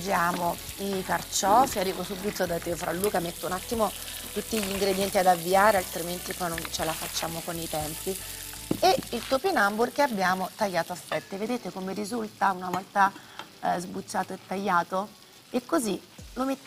aggiungiamo i carciofi, arrivo subito da te Fra Luca, metto un attimo tutti gli ingredienti ad avviare, altrimenti poi non ce la facciamo con i tempi. E il topinambur che abbiamo tagliato a fette, vedete come risulta una volta sbucciato e tagliato? E così lo mettiamo